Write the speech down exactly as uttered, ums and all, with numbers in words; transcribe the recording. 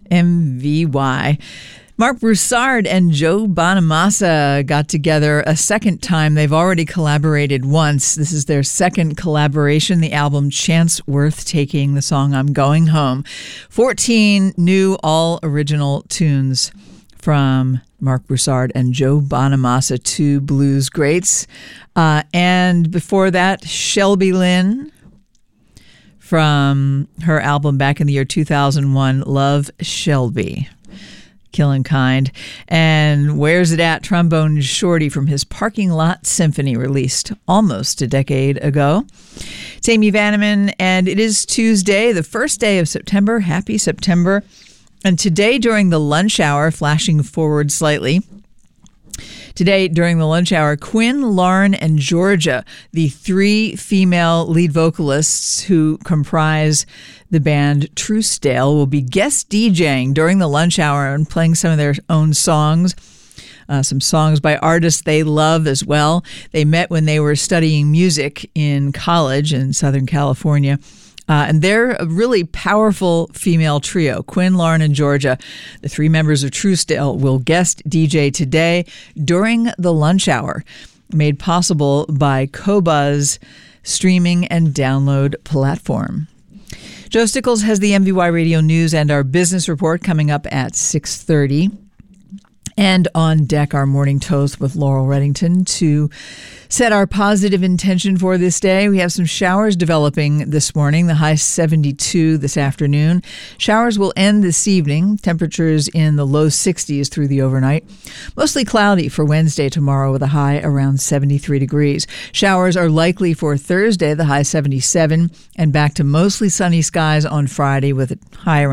M V Y. Mark Broussard and Joe Bonamassa got together a second time. They've already collaborated once. This is their second collaboration, the album Chance Worth Taking, the song I'm Going Home. fourteen new all-original tunes from Mark Broussard and Joe Bonamassa, two blues greats. Uh, and before that, Shelby Lynne from her album back in the year two thousand one, Love Shelby. Killing Kind. And Where's It At? Trombone Shorty from his Parking Lot Symphony, released almost a decade ago. It's Amy Vanneman, and it is Tuesday, the first day of September. Happy September. And today during the lunch hour, flashing forward slightly, Today, during the lunch hour, Quinn, Lauren, and Georgia, the three female lead vocalists who comprise the band Truesdale, will be guest DJing during the lunch hour and playing some of their own songs. Uh, some songs by artists they love as well. They met when they were studying music in college in Southern California. Uh, and they're a really powerful female trio. Quinn, Lauren, and Georgia, the three members of Truesdale, will guest D J today during the lunch hour, made possible by Qobuz streaming and download platform. Joe Stickles has the M V Y Radio News and our business report coming up at six thirty. And on deck, our morning toast with Laurel Reddington to set our positive intention for this day. We have some showers developing this morning, the high seventy-two this afternoon. Showers will end this evening, temperatures in the low sixties through the overnight. Mostly cloudy for Wednesday tomorrow with a high around seventy-three degrees. Showers are likely for Thursday, the high seventy-seven, and back to mostly sunny skies on Friday with a high around